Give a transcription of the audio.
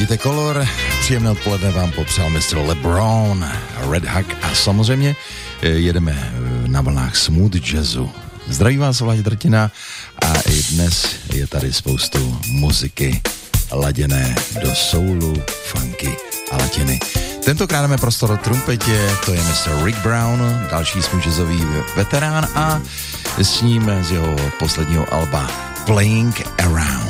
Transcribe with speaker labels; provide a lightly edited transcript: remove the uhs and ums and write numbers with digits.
Speaker 1: Ladíte Color, příjemné odpoledne vám popřál Mr. LeBron, Red Hug a samozřejmě jedeme na vlnách smooth jazzu. Zdraví vás Vlaď Drtina a i dnes je tady spoustu muziky laděné do soulu, funky a latiny. Tentokrát máme prostor o trumpetě, to je Mr. Rick Brown, další smooth jazzový veterán a s ním z jeho posledního alba Playing Around.